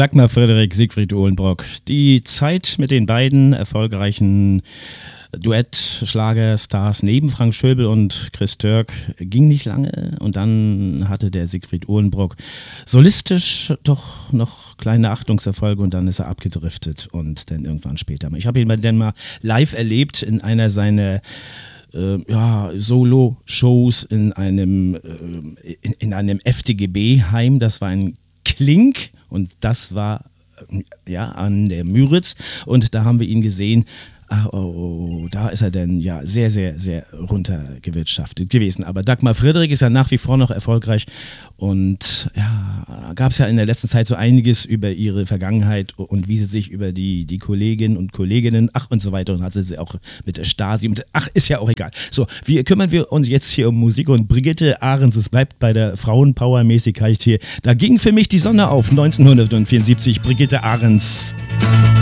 Dagmar Frederik, Siegfried Uhlenbrock. Die Zeit mit den beiden erfolgreichen Duett-Schlagerstars neben Frank Schöbel und Chris Türk ging nicht lange und dann hatte der Siegfried Uhlenbrock solistisch doch noch kleine Achtungserfolge und dann ist er abgedriftet und dann irgendwann später. Ich habe ihn dann mal live erlebt in einer seiner Solo-Shows in einem FDGB-Heim. Das war ein Klink und das war an der Müritz und da haben wir ihn gesehen. Da ist er dann sehr, sehr, sehr runtergewirtschaftet gewesen. Aber Dagmar Frederik ist ja nach wie vor noch erfolgreich und gab es ja in der letzten Zeit so einiges über ihre Vergangenheit und wie sie sich über die Kolleginnen und Kolleginnen, und so weiter und hatte sie auch mit der Stasi und ist ja auch egal. So, kümmern wir uns jetzt hier um Musik und Brigitte Ahrens, es bleibt bei der Frauenpower-Mäßigkeit hier. Da ging für mich die Sonne auf, 1974, Brigitte Ahrens.